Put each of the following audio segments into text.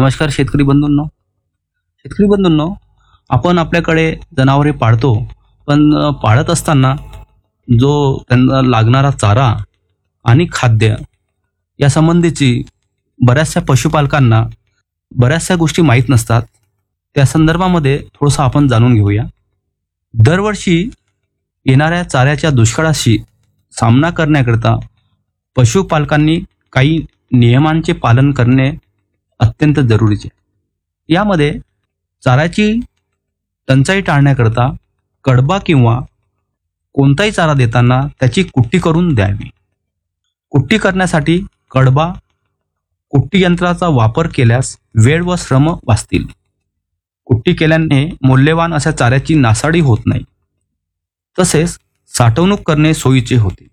नमस्कार शेतकरी बंधूंनो, आपण आपल्याकडे जनावरे पाळतो, पण पाळत असताना जो त्यांना लागणारा चारा आणि खाद्य या संबंधीची बऱ्याचशा पशुपालकांना बऱ्याचशा गोष्टी माहीत नसतात. त्या संदर्भामध्ये थोडंसं आपण जाणून घेऊया. दरवर्षी येणाऱ्या चाऱ्याच्या दुष्काळाशी सामना करण्याकरता पशुपालकांनी काही नियमांचे पालन करणे अत्यंत जरुरीचे. यामध्ये चाऱ्याची टंचाई टाळण्याकरता कडबा किंवा कोणताही चारा देताना त्याची कुट्टी करून द्यावी. कुट्टी करण्यासाठी कडबा कुट्टी यंत्राचा वापर केल्यास वेळ व श्रम वाचतील. कुट्टी केल्याने मौल्यवान अशा चाऱ्याची नासाडी होत नाही. तसेच साठवणूक करणे सोयीचे होते.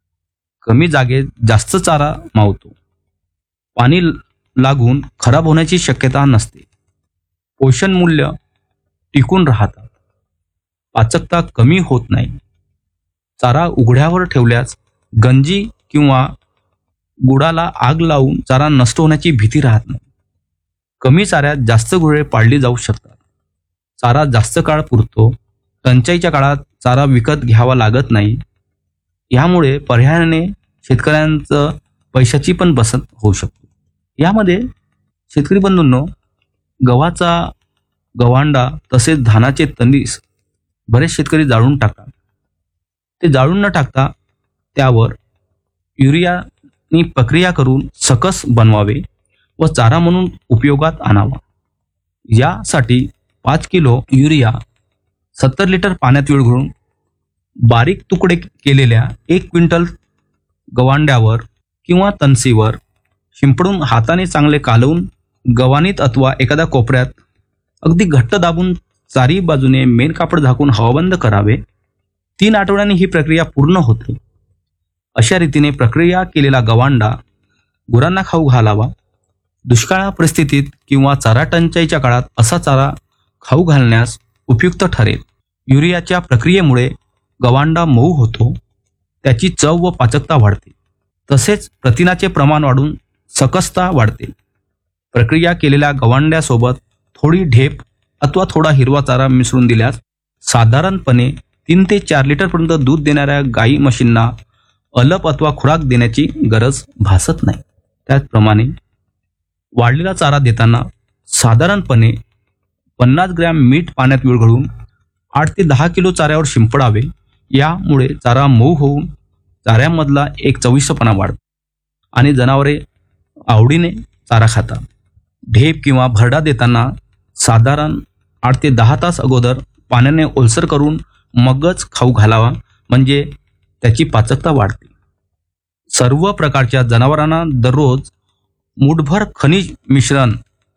कमी जागेत जास्त चारा मावतो. पाणी लागून खराब होण्याची शक्यता नसते. पोषण मूल्य टिकून राहतात. पाचकता कमी होत नाही. चारा उघड्यावर ठेवल्यास गंजी किंवा गुडाला आग लावून चारा नष्ट होण्याची भीती राहत नाही. कमी चाऱ्यात जास्त गुरे पाळली जाऊ शकतात. चारा जास्त काळ पुरतो. टंचाईच्या काळात चारा विकत घ्यावा लागत नाही. यामुळे पर्यायाने शेतकऱ्यांचं पैशाची पण बचत होऊ शकते. यामध्ये शेतकरी बंधूंनो, गव्हाचा गव्हांडा तसेच धानाचे तणीस बरेच शेतकरी जाळून टाकतात. ते जाळून न टाकता त्यावर युरियानी प्रक्रिया करून सकस बनवावे व चारा म्हणून उपयोगात आणावा. यासाठी 5 किलो युरिया 70 लिटर पाण्यात विरघळून बारीक तुकडे केलेल्या 1 क्विंटल गव्हांड्यावर किंवा तणसीवर शिंपडून हाताने चांगले कालवून गव्हाणीत अथवा एखाद्या कोपऱ्यात अगदी घट्ट दाबून चारी बाजूने मेन कापड झाकून हवाबंद करावे. 3 आठवड्यांनी ही प्रक्रिया पूर्ण होते. अशा रीतीने प्रक्रिया केलेला गव्हांडा गुरांना खाऊ घालावा. दुष्काळ परिस्थितीत किंवा चारा टंचाईच्या काळात असा चारा खाऊ घालण्यास उपयुक्त ठरेल. युरियाच्या प्रक्रियेमुळे गव्हांडा मऊ होतो. त्याची चव व पाचकता वाढते. तसेच प्रथिनाचे प्रमाण वाढून सकसता वाढते. प्रक्रिया केलेल्या गव्हांड्यासोबत थोडी ढेप अथवा थोडा हिरवा चारा मिसळून दिल्यास साधारणपणे 3 ते 4 लिटरपर्यंत दूध देणाऱ्या गाई म्हशींना अलप अथवा खुराक देण्याची गरज भासत नाही. त्याचप्रमाणे वाढलेला चारा देताना साधारणपणे 50 ग्रॅम मीठ पाण्यात विरघळून 8 ते 10 किलो चाऱ्यावर शिंपडावे. यामुळे चारा मऊ होऊन चाऱ्यामधला एक चविष्टपणा वाढतो आणि जनावरे आवडीने चारा खातात. ढेप किंवा भरडा देताना साधारण 8 ते 10 तास अगोदर पाण्याने ओलसर करून मगच खाऊ घालावा, म्हणजे त्याची पाचकता वाढते. सर्व प्रकारच्या जनावरांना दररोज मूठभर खनिज मिश्रण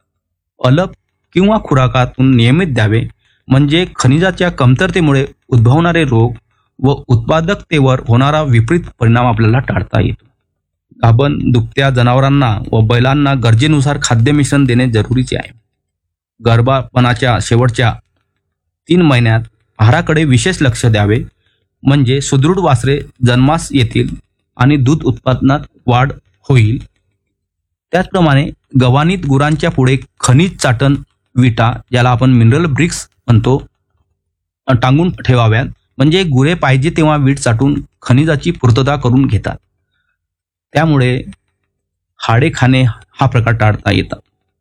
अलप किंवा खुराकातून नियमित द्यावे, म्हणजे खनिजाच्या कमतरतेमुळे उद्भवणारे रोग व उत्पादकतेवर होणारा विपरीत परिणाम आपल्याला टाळता येतो. गाभण दुभत्या जनावरांना व बैलांना गरजेनुसार खाद्य मिश्रण देणे जरुरीचे आहे. गर्भापणाच्या शेवटच्या 3 महिन्यात आहाराकडे विशेष लक्ष द्यावे, म्हणजे सुदृढ वासरे जन्मास येतील आणि दूध उत्पादनात वाढ होईल. त्याचप्रमाणे गव्हाणीत गुरांच्या पुढे खनिज चाटण विटा, ज्याला आपण मिनरल ब्रिक्स म्हणतो, टांगून ठेवाव्यात, म्हणजे गुरे पाहिजे तेव्हा वीट चाटून खनिजाची पूर्तता करून घेतात. त्यामुळे हाडे खाणे हा प्रकार टाळता येतात.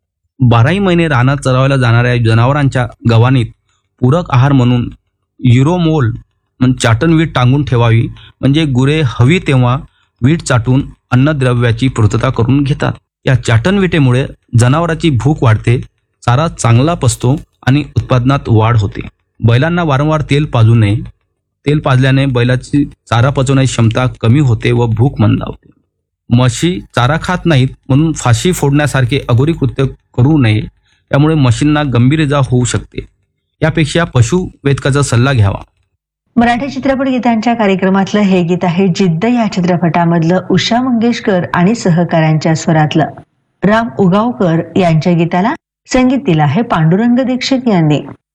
12 महिने रानात चरावायला जाणाऱ्या जनावरांच्या गव्हाणीत पूरक आहार म्हणून युरोमोल चाटण वीट टांगून ठेवावी, म्हणजे गुरे हवी तेव्हा वीट चाटून अन्नद्रव्याची पूर्तता करून घेतात. या चाटण विटेमुळे जनावराची भूक वाढते, चारा चांगला पचतो आणि उत्पादनात वाढ होते. बैलांना वारंवार तेल पाजू नये. तेल पाजल्याने बैलाची चारा पचवण्याची क्षमता कमी होते व भूक मंदावते. म्हशी चारा खात नाहीत म्हणून फाशी फोडण्यासारखे अघोरी कृत्य करू नये. त्यामुळे म्हशींना गंभीर इजा होऊ शकते. यापेक्षा पशुवैद्यकाचा सल्ला घ्यावा. मराठी चित्रपट गीतांच्या कार्यक्रमातलं हे गीत आहे जिद्द या चित्रपटामधलं उषा मंगेशकर आणि सहकाऱ्यांच्या स्वरातलं. राम उगावकर यांच्या गीताला संगीत दिलं आहे पांडुरंग दीक्षित यांनी.